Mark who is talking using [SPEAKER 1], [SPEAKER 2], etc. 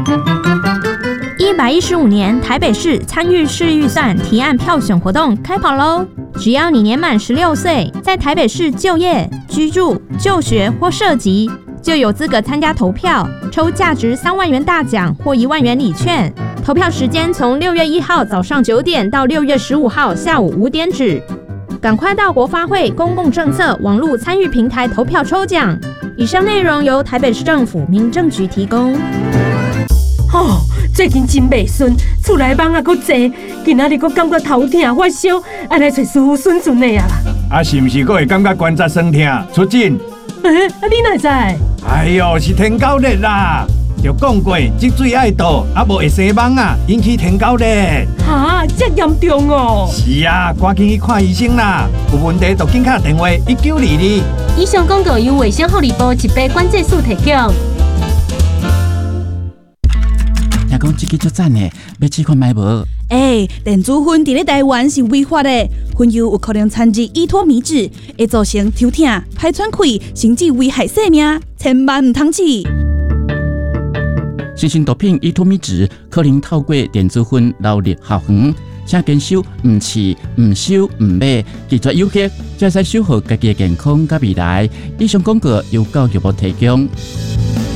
[SPEAKER 1] 115年台北市参与市预算提案票选活动开跑喽！只要你年满16岁，在台北市就业、居住、就学或涉及，就有资格参加投票，抽价值3万元大奖或1万元礼券。投票时间从6月1号早上9点到6月15号下午5点止。赶快到国发会公共政策网络参与平台投票抽奖。以上内容由台北市政府民政局提供。
[SPEAKER 2] 最近真袂顺，厝内蚊仔阁多，今仔日阁感觉头痛发烧，爱来找师傅顺顺的啊啦。
[SPEAKER 3] 是毋是阁会感觉关节酸痛？出诊？
[SPEAKER 2] 你哪知？
[SPEAKER 3] 哎呦，是天狗热啦！就讲过，积水爱倒，无会生蚊啊，引起天狗热。
[SPEAKER 2] 这严重哦！
[SPEAKER 3] 是啊，赶紧去看医生啦！有问题就紧打电话1922。
[SPEAKER 2] 以上广告由卫生福利部疾病管制署提供。
[SPEAKER 4] 听讲这个足赞的，要试看卖无？
[SPEAKER 5] 电子烟伫咧台湾是违法的，烟油有可能掺入依托米酯，会造成头痛、排喘气，甚至危害生命，千万唔通试。
[SPEAKER 4] 新型毒品依托米酯可能透过电子烟流入校园，请坚守唔试、唔收、唔买，拒绝有害，才使守护家己的健康甲未来。以上广告由教育部提供。